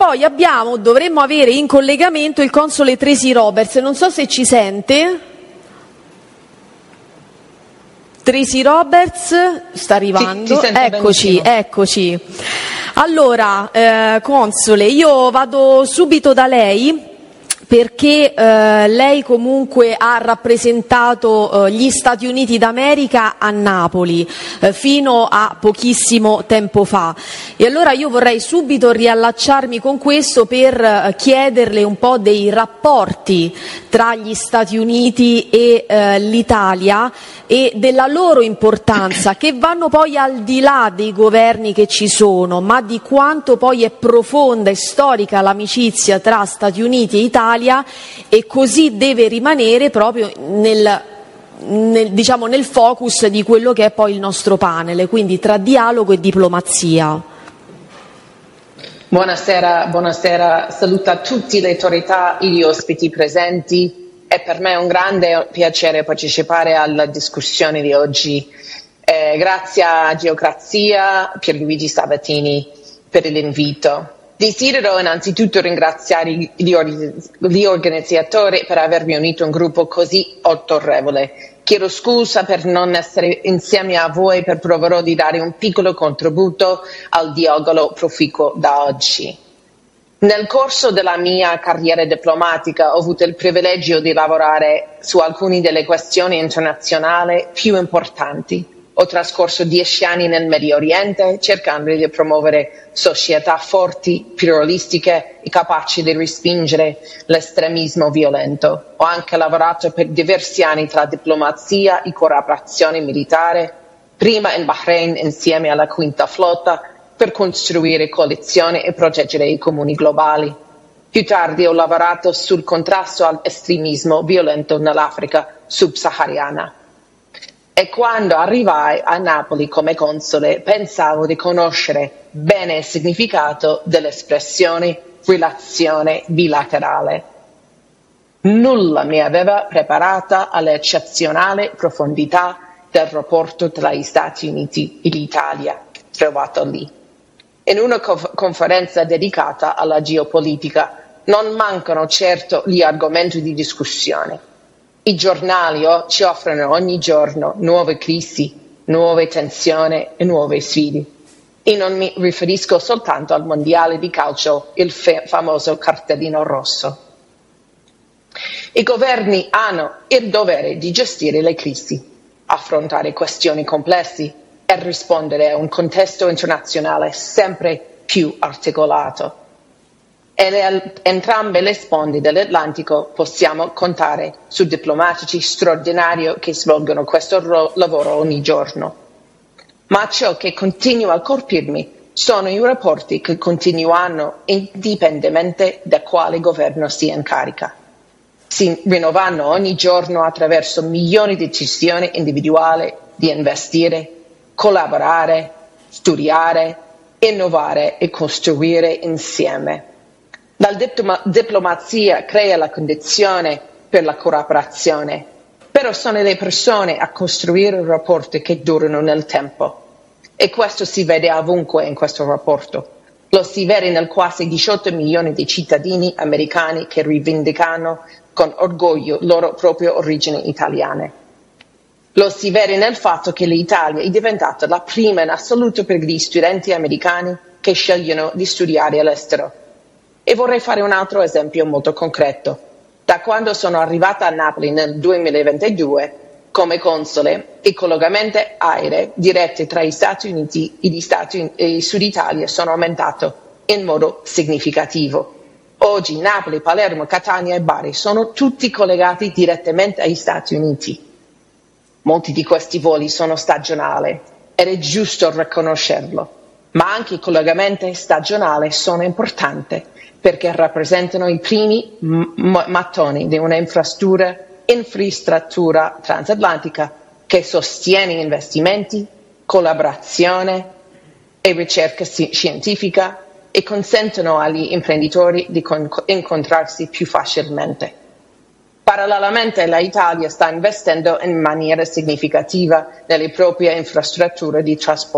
poi dovremmo avere in collegamento il console Tracy Roberts, non so se ci sente. Tracy Roberts sta arrivando, eccoci. Allora, console, io vado subito da lei perché lei comunque ha rappresentato gli Stati Uniti d'America a Napoli fino a pochissimo tempo fa, e allora io vorrei subito riallacciarmi con questo per chiederle un po' dei rapporti tra gli Stati Uniti e l'Italia e della loro importanza, che vanno poi al di là dei governi che ci sono, ma di quanto poi è profonda e storica l'amicizia tra Stati Uniti e Italia, e così deve rimanere proprio nel focus di quello che è poi il nostro panel, quindi tra dialogo e diplomazia. Buonasera, saluto a tutte le autorità e gli ospiti presenti. È per me un grande piacere partecipare alla discussione di oggi. Grazie a Geocrazia, Pierluigi Sabatini, per l'invito. Desidero innanzitutto ringraziare gli organizzatori per avermi unito a un gruppo così autorevole. Chiedo scusa per non essere insieme a voi, per proverò di dare un piccolo contributo al dialogo proficuo da oggi. Nel corso della mia carriera diplomatica ho avuto il privilegio di lavorare su alcune delle questioni internazionali più importanti. Ho trascorso 10 anni nel Medio Oriente cercando di promuovere società forti, pluralistiche e capaci di respingere l'estremismo violento. Ho anche lavorato per diversi anni tra diplomazia e cooperazione militare, prima in Bahrain insieme alla Quinta Flotta, per costruire coalizioni e proteggere i comuni globali. Più tardi ho lavorato sul contrasto all'estremismo violento nell'Africa subsahariana. E quando arrivai a Napoli come console pensavo di conoscere bene il significato dell'espressione relazione bilaterale. Nulla mi aveva preparata all'eccezionale profondità del rapporto tra gli Stati Uniti e l'Italia trovato lì. In una conferenza dedicata alla geopolitica non mancano certo gli argomenti di discussione. I giornali ci offrono ogni giorno nuove crisi, nuove tensioni e nuove sfide. E non mi riferisco soltanto al mondiale di calcio, il famoso cartellino rosso. I governi hanno il dovere di gestire le crisi, affrontare questioni complesse e rispondere a un contesto internazionale sempre più articolato. E entrambe le sponde dell'Atlantico possiamo contare su diplomatici straordinari che svolgono questo lavoro ogni giorno. Ma ciò che continua a colpirmi sono i rapporti che continuano indipendentemente da quale governo sia in carica. Si rinnovano ogni giorno attraverso milioni di decisioni individuali di investire, collaborare, studiare, innovare e costruire insieme. La diplomazia crea la condizione per la cooperazione, però sono le persone a costruire rapporti che durano nel tempo. E questo si vede ovunque in questo rapporto. Lo si vede nel quasi 18 milioni di cittadini americani che rivendicano con orgoglio loro proprie origini italiane. Lo si vede nel fatto che l'Italia è diventata la prima in assoluto per gli studenti americani che scegliono di studiare all'estero. E vorrei fare un altro esempio molto concreto. Da quando sono arrivata a Napoli nel 2022, come console, i collegamenti aerei diretti tra gli Stati Uniti e il Sud Italia sono aumentati in modo significativo. Oggi Napoli, Palermo, Catania e Bari sono tutti collegati direttamente agli Stati Uniti. Molti di questi voli sono stagionali ed è giusto riconoscerlo, ma anche i collegamenti stagionali sono importanti perché rappresentano i primi mattoni di una infrastruttura transatlantica che sostiene investimenti, collaborazione e ricerca scientifica e consentono agli imprenditori di incontrarsi più facilmente. Parallelamente l'Italia sta investendo in maniera significativa nelle proprie infrastrutture di trasporto